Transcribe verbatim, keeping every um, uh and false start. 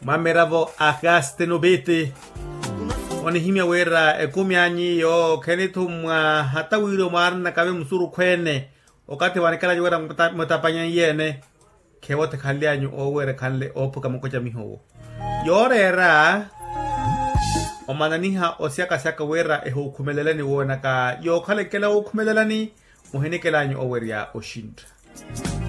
mameravo agaste nobete oni himya wera ekumi anyi yo kenitu mwa hata wilo marna kabe msuru kwene okate wanikala wera mutapanya yene kewote khali anyu owere khanle ophuka mukocha miho yorera omananiha osiaka siaka wera eho ukhumelelani wona ka yo khale kela ukhumelelani muhenekela anyu oweria oshinda